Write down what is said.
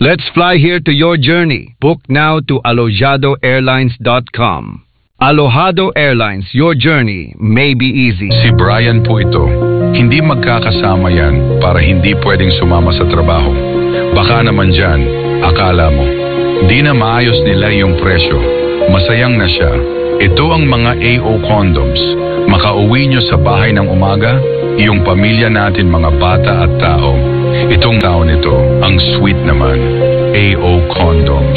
Let's fly here to your journey. Book now to alojadoairlines.com. Alojado Airlines, your journey may be easy. Si Brian po ito. Hindi magkakasama yan para hindi pwedeng sumama sa trabaho. Baka naman dyan, akala mo. Di na maayos nila yung presyo. Masayang na siya. Ito ang mga AO condoms. Makauwi nyo sa bahay ng umaga, iyong pamilya natin, mga bata at tao. Itong taon ito, ang sweet naman. AO condoms.